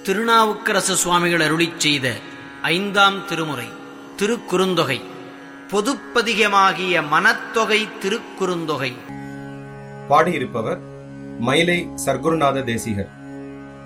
திருநாவுக்கரசு சுவாமிகள் அருளிச் செய்த 5ஆம் திருமுறை திருக்குறுந்தொகை. பொதுப்பதிகமாகிய மனத்தொகை திருக்குறுந்தொகை. பாடியிருப்பவர் மயிலை சர்க்குருநாத தேசிகர்.